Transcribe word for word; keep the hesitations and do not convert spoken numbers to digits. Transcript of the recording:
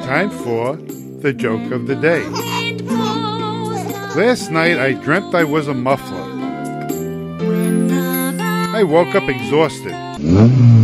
Time for the joke of the day. Last night I dreamt I was a muffler. I woke up exhausted.